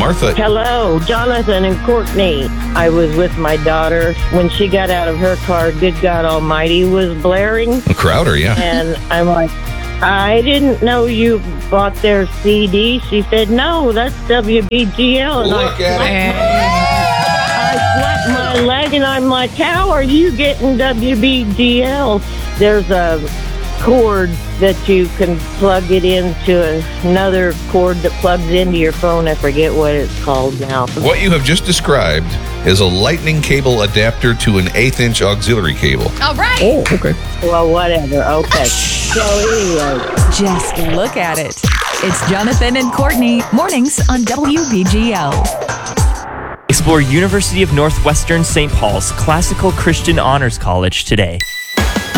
Martha. Hello, Jonathan and Courtney. I was with my daughter. When she got out of her car, Good God Almighty was blaring. Crowder, yeah. And I'm like, I didn't know you bought their CD. She said, no, that's WBGL. And Look at it. I slapped my leg and I'm like, how are you getting WBGL? There's a cord that you can plug it into another cord that plugs into your phone. I forget what it's called now. What you have just described is a lightning cable adapter to an 1/8-inch auxiliary cable. All right. Oh, okay. Well, whatever. Okay. So anyway. Just look at it. It's Jonathan and Courtney, mornings on WBGL. Explore University of Northwestern St. Paul's Classical Christian Honors College today.